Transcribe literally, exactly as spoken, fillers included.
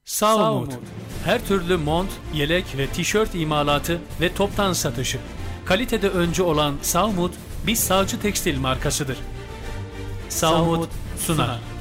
Sağumut. Her türlü mont, yelek ve tişört imalatı ve toptan satışı. Kalitede öncü olan Sağumut, biz Sağcı Tekstil markasıdır. Sağumut sunar.